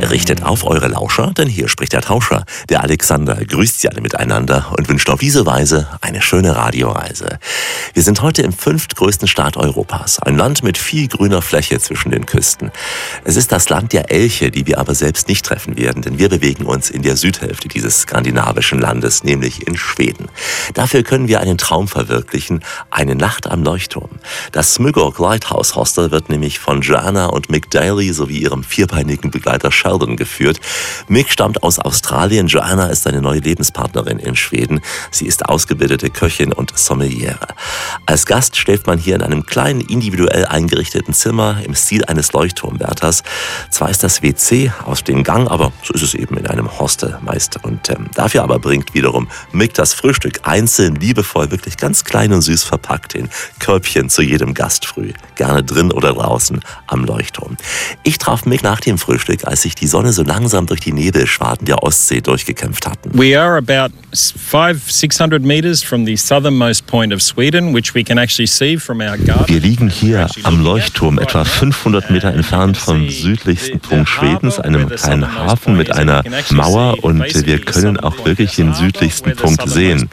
Richtet auf eure Lauscher, denn hier spricht der Tauscher. Der Alexander grüßt Sie alle miteinander und wünscht auf diese Weise eine schöne Radioreise. Wir sind heute im 5. größten Staat Europas. Ein Land mit viel grüner Fläche zwischen den Küsten. Es ist das Land der Elche, die wir aber selbst nicht treffen werden, denn wir bewegen uns in der Südhälfte dieses skandinavischen Landes, nämlich in Schweden. Dafür können wir einen Traum verwirklichen, eine Nacht am Leuchtturm. Das Smygorg Lighthouse Hostel wird nämlich von Joanna und Mick Daly sowie ihrem vierbeinigen Begleiter Sheldon geführt. Mick stammt aus Australien, Joanna ist eine neue Lebenspartnerin in Schweden. Sie ist ausgebildete Köchin und Sommeliere. Als Gast schläft man hier in einem kleinen, individuell eingerichteten Zimmer im Stil eines Leuchtturmwärters. Zwar ist das WC aus dem Gang, aber so ist es eben in einem Hostel meist. Und dafür aber bringt wiederum Mick das Frühstück einzeln, liebevoll, wirklich ganz klein und süß verpackt in Körbchen zu jedem Gast früh. Gerne drin oder draußen am Leuchtturm. Ich traf Mick nach dem Frühstück, als sich die Sonne so langsam durch die Nebelschwaden der Ostsee durchgekämpft hatten. We are about 500-600 meters from the southernmost point of Sweden, which we can actually see from our garden. Wir liegen hier am Leuchtturm, etwa 500 Meter entfernt vom südlichsten Punkt Schwedens, einem kleinen Hafen mit einer Mauer, und wir können auch wirklich den südlichsten Punkt sehen.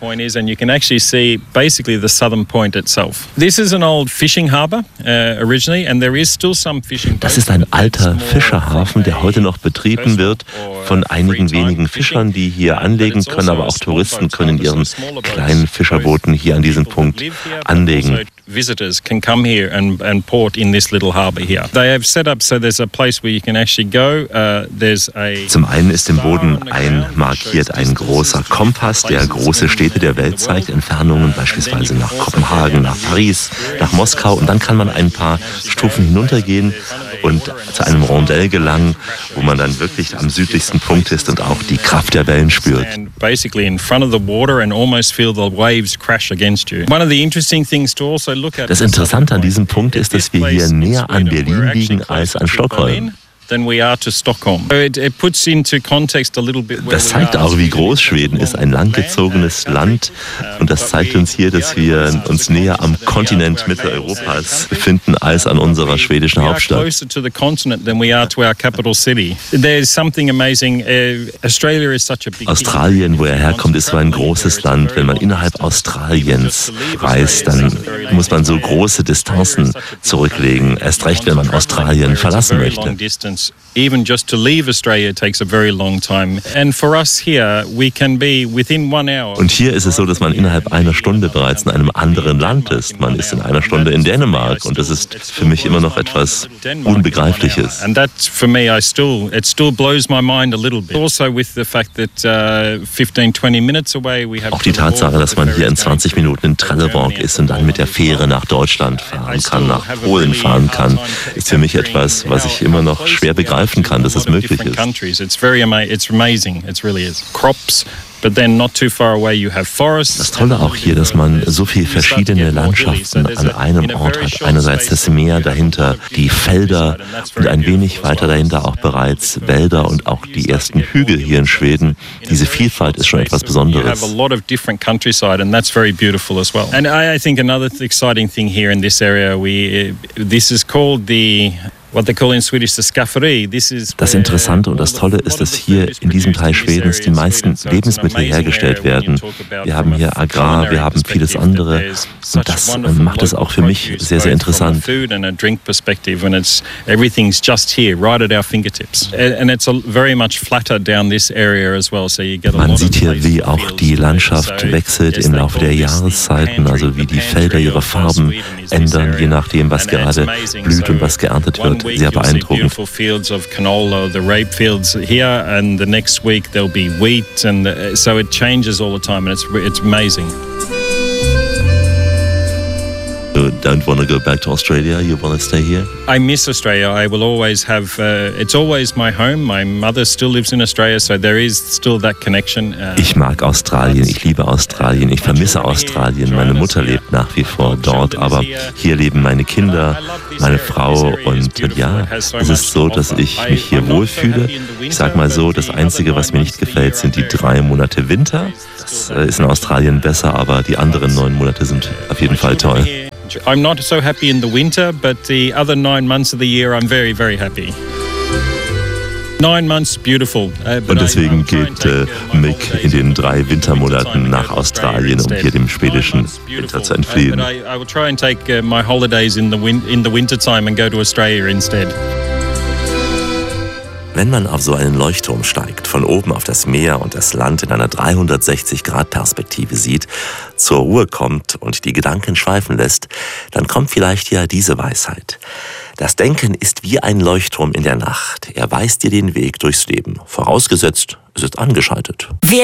Das ist ein alter Fischerhafen, der heute noch betrieben wird von einigen wenigen Fischern, die hier anlegen können, aber auch Touristen können in ihren kleinen Fischerbooten hier an diesem Punkt anlegen. Visitors can come here and port in this little harbor here. They have set up so there's a place where you can actually go. Zum einen ist im Boden einmarkiert ein großer Kompass, der große Städte der Welt zeigt, Entfernungen beispielsweise nach Kopenhagen, nach Paris, nach Moskau, und dann kann man ein paar Stufen hinuntergehen und zu einem Rondell gelangen, wo man dann wirklich am südlichsten Punkt ist und auch die Kraft der Wellen spürt. Basically in front of the water and almost feel the waves crash against you. One of the interesting things to also look at. Das Interessante an diesem Punkt ist, dass wir hier näher an Berlin liegen als an Stockholm. Das zeigt auch, wie groß Schweden ist, ein langgezogenes Land, und das zeigt uns hier, dass wir uns näher am Kontinent Mitteleuropas befinden als an unserer schwedischen Hauptstadt. Australien, wo er herkommt, ist so ein großes Land. Wenn man innerhalb Australiens reist, dann muss man so große Distanzen zurücklegen, erst recht, wenn man Australien verlassen möchte. Even just to leave Australia takes a very long time. And for us here, we can be within 1 hour. Und hier ist es so, dass man innerhalb einer Stunde bereits in einem anderen Land ist. Man ist in einer Stunde in Dänemark, und das ist für mich immer noch etwas Unbegreifliches. And that for me, it still blows my mind a little bit. Also with the fact that 15-20 minutes away we have. Auch die Tatsache, dass man hier in 20 Minuten in Trelleborg ist und dann mit der Fähre nach Deutschland fahren kann, nach Polen fahren kann, ist für mich etwas, was ich immer noch schwer begreifen kann, dass es möglich ist. It's amazing. It really is. Crops. But then not too far away you have forests. Das Tolle auch hier, dass man so viele verschiedene Landschaften an einem Ort hat. Einerseits das Meer, dahinter die Felder und ein wenig weiter dahinter auch bereits Wälder und auch die ersten Hügel hier in Schweden. Diese Vielfalt ist schon etwas Besonderes. You have a lot of different countryside, and that's very beautiful as well. And I think another exciting thing here in this area, this is called what they call in Swedish the skafferi. Das Interessante und das Tolle ist, dass hier in diesem Teil Schwedens die meisten Lebensmittel hergestellt werden. Wir haben hier Agrar, wir haben vieles andere, und das macht es auch für mich sehr, sehr interessant. Man sieht hier, wie auch die Landschaft wechselt im Laufe der Jahreszeiten, also wie die Felder ihre Farben ändern, je nachdem, was gerade blüht und was geerntet wird. Sehr beeindruckend. Fields of canola, the rape fields here, and the next week there'll be wheat, and so it changes all the time, and it's amazing. You don't want to go back to Australia? You want to stay here? I miss Australia. I will always have. It's always my home. My mother still lives in Australia, so there is still that connection. Ich mag Australien. Ich liebe Australien. Ich vermisse Australien. Meine Mutter lebt nach wie vor dort, aber hier leben meine Kinder, meine Frau, und ja, es ist so, dass ich mich hier wohlfühle. Ich sag mal so, das Einzige, was mir nicht gefällt, sind die 3 Monate Winter. Das ist in Australien besser, aber die anderen 9 Monate sind auf jeden Fall toll. I'm not so happy in the winter, but the other 9 months of the year I'm very, very happy. 9 months, beautiful. Und deswegen geht Mick in den 3 Wintermonaten nach Australien, um hier dem schwedischen Winter zu entfliehen. I will try and take my holidays in the winter time and go to Australia instead. Wenn man auf so einen Leuchtturm steigt, von oben auf das Meer und das Land in einer 360-Grad-Perspektive sieht, zur Ruhe kommt und die Gedanken schweifen lässt, dann kommt vielleicht ja diese Weisheit. Das Denken ist wie ein Leuchtturm in der Nacht. Er weist dir den Weg durchs Leben. Vorausgesetzt, es ist angeschaltet.